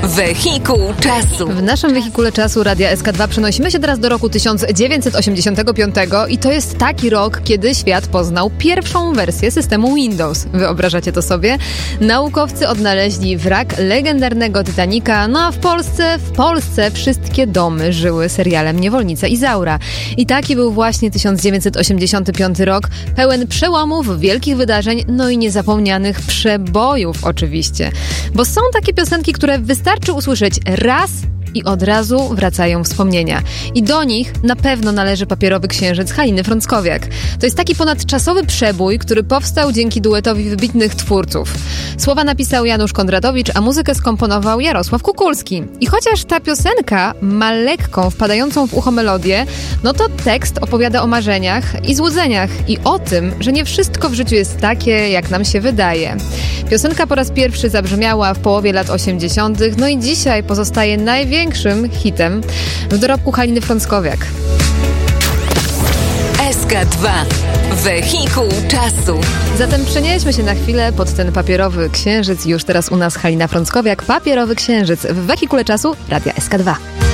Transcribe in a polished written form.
Wehikuł czasu. W naszym wehikule czasu Radia SK2 przenosimy się teraz do roku 1985 i to jest taki rok, kiedy świat poznał pierwszą wersję systemu Windows. Wyobrażacie to sobie? Naukowcy odnaleźli wrak legendarnego Titanica, no a w Polsce wszystkie domy żyły serialem Niewolnica Izaura. I taki był właśnie 1985 rok, pełen przełomów, wielkich wydarzeń, no i niezapomnianych przebojów oczywiście. Bo są takie piosenki, które wystarczy usłyszeć raz i od razu wracają wspomnienia. I do nich na pewno należy Papierowy Księżyc Haliny Frąckowiak. To jest taki ponadczasowy przebój, który powstał dzięki duetowi wybitnych twórców. Słowa napisał Janusz Kondratowicz, a muzykę skomponował Jarosław Kukulski. I chociaż ta piosenka ma lekką, wpadającą w ucho melodię, no to tekst opowiada o marzeniach i złudzeniach i o tym, że nie wszystko w życiu jest takie, jak nam się wydaje. Piosenka po raz pierwszy zabrzmiała w połowie lat 80., no i dzisiaj pozostaje największym hitem w dorobku Haliny Frąckowiak. SK2. Wehikuł czasu. Zatem przenieśmy się na chwilę pod ten Papierowy Księżyc. Już teraz u nas Halina Frąckowiak, Papierowy Księżyc w wehikule czasu Radia SK2.